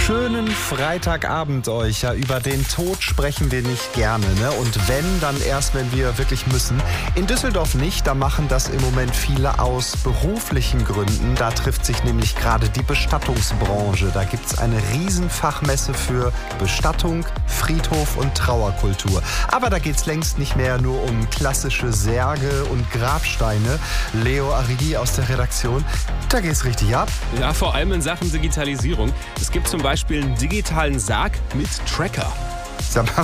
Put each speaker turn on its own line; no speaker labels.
Schönen Freitagabend euch. Ja, über den Tod sprechen wir nicht gerne, ne? Und wenn, dann erst, wenn wir wirklich müssen. In Düsseldorf nicht, da machen das im Moment viele aus beruflichen Gründen. Da trifft sich nämlich gerade die Bestattungsbranche. Da gibt es eine Riesenfachmesse für Bestattung, Friedhof und Trauerkultur. Aber da geht es längst nicht mehr nur um klassische Särge und Grabsteine. Leo Arrighi aus der Redaktion, da geht's richtig ab.
Ja, vor allem in Sachen Digitalisierung. Es gibt zum Beispiel einen digitalen Sarg mit Tracker.
Sag mal,